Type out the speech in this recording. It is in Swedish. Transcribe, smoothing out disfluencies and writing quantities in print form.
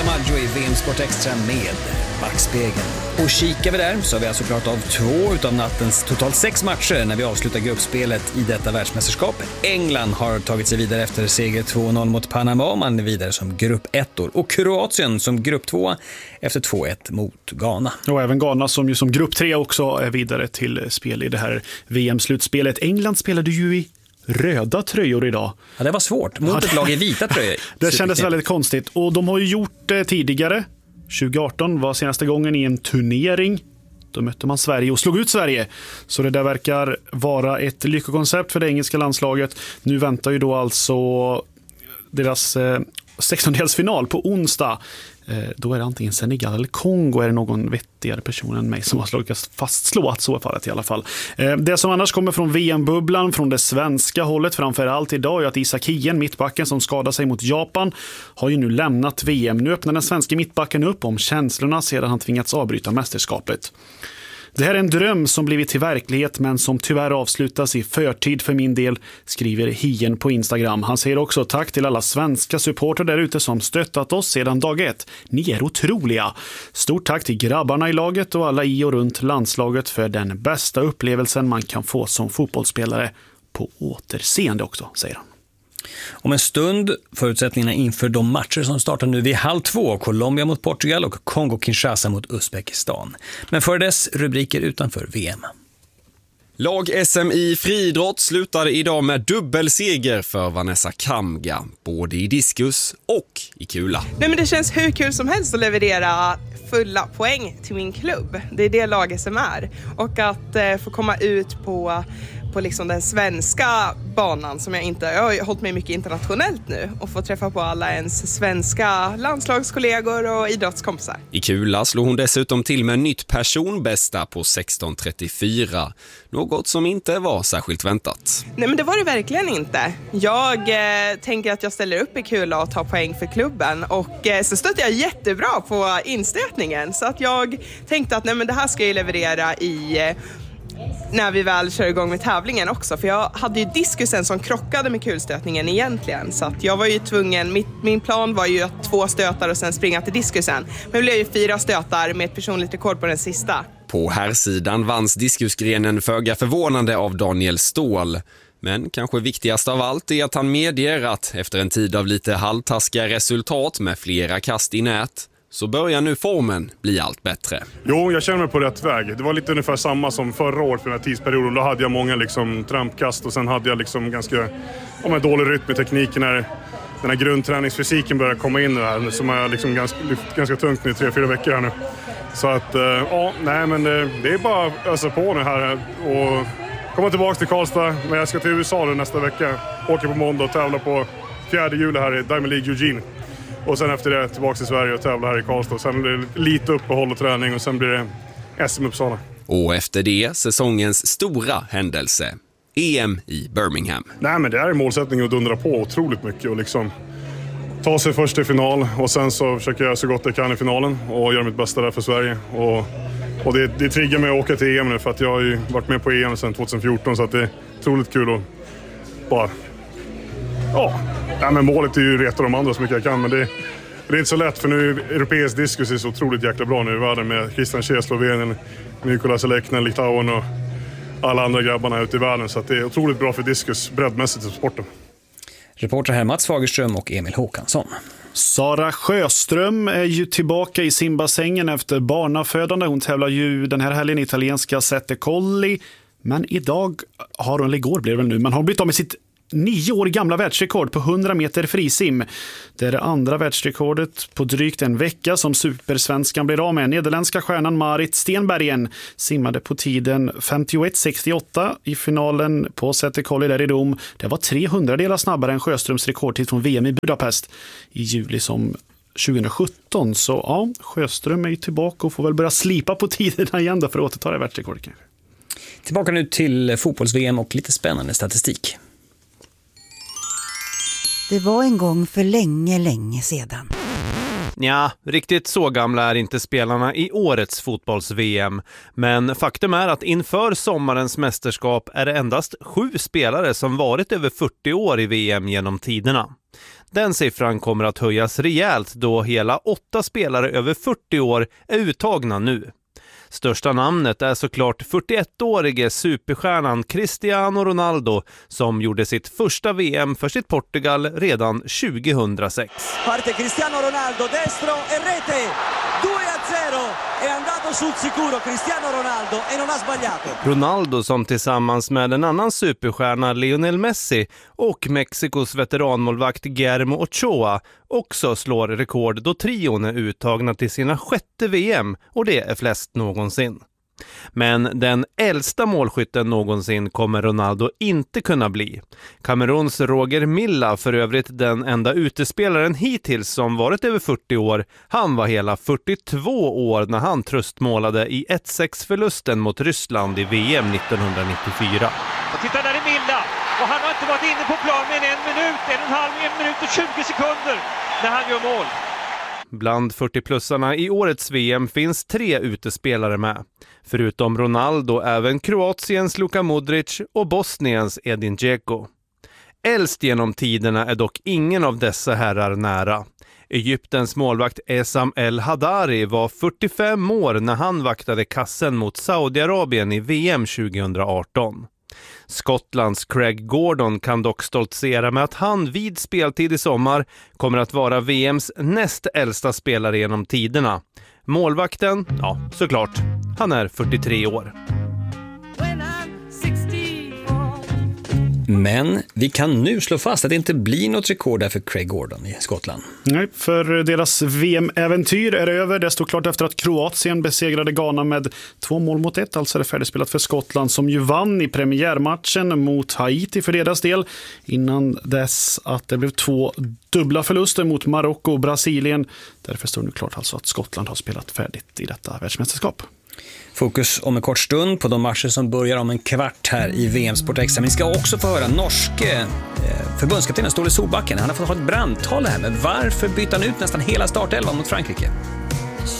Maggio i VM Sport Extra med Backspegeln. Och kikar vi där så har vi alltså klarat av 2 utav nattens totalt 6 matcher när vi avslutar gruppspelet i detta världsmästerskap. England har tagit sig vidare efter seger 2-0 mot Panama. Man är vidare som grupp 1 och Kroatien som grupp 2 efter 2-1 mot Ghana. Och även Ghana som grupp 3 också är vidare till spel i det här VM-slutspelet. England spelade ju i röda tröjor idag. Ja, det var svårt mot ett lag i vita tröjor. Det kändes väldigt konstigt och de har ju gjort det tidigare. 2018 var senaste gången i en turnering. Då mötte man Sverige och slog ut Sverige. Så det där verkar vara ett lyckokoncept för det engelska landslaget. Nu väntar ju då alltså deras 16-delsfinal på onsdag. Då är det antingen Senegal eller Kongo, är det någon vettigare person än mig som har lyckats fastslå att så är fallet i alla fall. Det som annars kommer från VM-bubblan från det svenska hållet framförallt idag är att Isak Hien, mittbacken som skadade sig mot Japan, har ju nu lämnat VM. Nu öppnar den svenska mittbacken upp om känslorna sedan han tvingats avbryta mästerskapet. Det här är en dröm som blivit till verklighet men som tyvärr avslutas i förtid för min del, skriver Hien på Instagram. Han säger också tack till alla svenska supporter där ute som stöttat oss sedan dag 1. Ni är otroliga. Stort tack till grabbarna i laget och alla i och runt landslaget för den bästa upplevelsen man kan få som fotbollsspelare. På återseende också, säger han. Om en stund förutsättningarna inför de matcher som startar nu vid 12:30, Colombia mot Portugal och Kongo-Kinshasa mot Uzbekistan. Men för dess rubriker utanför VM. Lag-SM i friidrott slutade idag med dubbelseger för Vanessa Kamga, både i diskus och i kula. Nej, men det känns hur kul som helst att leverera fulla poäng till min klubb. Det är det lag-SM är. Och att få komma ut på liksom den svenska banan som jag har hållit mig mycket internationellt nu och få träffa på alla ens svenska landslagskollegor och idrottskompisar. I kula slog hon dessutom till med nytt personbästa på 16:34, något som inte var särskilt väntat. Nej, men det var det verkligen inte. Jag tänker att jag ställer upp i kula och tar poäng för klubben och så stötte jag jättebra på instötningen så att jag tänkte att nej, men det här ska jag leverera i när vi väl kör igång med tävlingen också. För jag hade ju diskusen som krockade med kulstötningen egentligen. Så att jag var ju tvungen, min plan var ju att 2 stötar och sen springa till diskusen. Men det blev ju 4 stötar med ett personligt rekord på den sista. På herrsidan vanns diskusgrenen föga förvånande av Daniel Ståhl. Men kanske viktigast av allt är att han medger att efter en tid av lite halvtaskiga resultat med flera kast i nät så börjar nu formen bli allt bättre. Jo, jag känner mig på rätt väg. Det var lite ungefär samma som förra året för den här tidsperioden. Då hade jag många trampkast och sen hade jag ganska dålig rytm i tekniken när den här grundträningsfysiken börjar komma in här. Som har jag lyft ganska tungt nu 3-4 veckor här nu. Så att, det är bara att ösa på nu här och komma tillbaka till Karlstad. Men jag ska till USA nu nästa vecka. Åker på måndag och tävlar på 4 juli här i Diamond League Eugene. Och sen efter det tillbaka till Sverige och tävla här i Karlstad. Sen blir det lite uppehåll och träning och sen blir det SM Uppsala. Och efter det säsongens stora händelse, EM i Birmingham. Nej, men det är målsättningen att dundra på otroligt mycket och ta sig först i final. Och sen så försöker jag så gott jag kan i finalen och göra mitt bästa där för Sverige. Och det triggar mig att åka till EM nu för att jag har ju varit med på EM sedan 2014 så att det är otroligt kul att bara... men målet är ju att reta de andra så mycket jag kan, men det är inte så lätt för nu europeisk diskus är så otroligt jäkla bra nu i världen med Christian Schee, Slovenien, Mikolas Leknen, Litauen och alla andra grabbarna ute i världen så att det är otroligt bra för diskus breddmässigt i sporten. Reporter här Mats Fagerström och Emil Håkansson. Sara Sjöström är ju tillbaka i simbassängen efter barnafödande. Hon tävlar ju den här helgen i italienska Sette Colli, men igår blev det nu, men har blivit av med sitt 9 år gamla världsrekord på 100 meter frisim. Det är det andra världsrekordet på drygt en vecka som supersvenskan blir av med. Nederländska stjärnan Marit Stenbergen simmade på tiden 51,68 i finalen på Sette Colli där i Rom. Det var 300 snabbare än Sjöströms rekordtid från VM i Budapest i juli som 2017. Så ja, Sjöström är ju tillbaka och får väl börja slipa på tiderna igen då för att återta det världsrekordet kanske. Tillbaka nu till fotbolls-VM och lite spännande statistik. Det var en gång för länge sedan. Ja, riktigt så gamla är inte spelarna i årets fotbolls-VM. Men faktum är att inför sommarens mästerskap är det endast 7 spelare som varit över 40 år i VM genom tiderna. Den siffran kommer att höjas rejält då hela 8 spelare över 40 år är uttagna nu. Största namnet är såklart 41-årige superstjärnan Cristiano Ronaldo som gjorde sitt första VM för sitt Portugal redan 2006. Parte Cristiano Ronaldo, destro e rete! 2-0! È andato sul sicuro Cristiano Ronaldo e non ha sbagliato. Ronaldo som tillsammans med en annan superstjärna Lionel Messi och Mexikos veteranmålvakt Guillermo Ochoa också slår rekord då trion är uttagna till sina 6:e VM och det är flest någonsin. Men den äldsta målskytten någonsin kommer Ronaldo inte kunna bli. Kameruns Roger Milla, för övrigt den enda utespelaren hittills som varit över 40 år, han var hela 42 år när han tröstmålade i 1-6-förlusten mot Ryssland i VM 1994. Och titta där är Milla, och han har inte varit inne på plan med en minut och 20 sekunder när han gör mål. Bland 40-plussarna i årets VM finns 3 utespelare med. Förutom Ronaldo även Kroatiens Luka Modric och Bosniens Edin Dzeko. Äldst genom tiderna är dock ingen av dessa herrar nära. Egyptens målvakt Essam El Hadari var 45 år när han vaktade kassen mot Saudiarabien i VM 2018. Skottlands Craig Gordon kan dock stoltsera med att han vid speltid i sommar kommer att vara VMs näst äldsta spelare genom tiderna. Målvakten, ja såklart, han är 43 år. Men vi kan nu slå fast att det inte blir något rekord där för Craig Gordon i Skottland. Nej, för deras VM-äventyr är över. Det stod klart efter att Kroatien besegrade Ghana med 2-1. Alltså är det färdigspelat för Skottland som ju vann i premiärmatchen mot Haiti för deras del. Innan dess att det blev 2 dubbla förluster mot Marocko och Brasilien. Därför står det nu klart alltså att Skottland har spelat färdigt i detta världsmästerskap. Fokus om en kort stund på de matcher som börjar om en kvart här i VM Sport Extra. Men vi ska också få höra norske förbundskaptenen Ståle Solbakken. Han har fått ha ett brandtal här, men varför bytte han ut nästan hela startelvan mot Frankrike?